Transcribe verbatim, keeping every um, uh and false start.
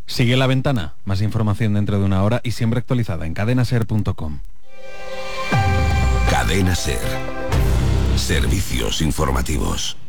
Sigue La Ventana, más información dentro de una hora y siempre actualizada en cadena ser punto com. Cadena Ser. Servicios informativos.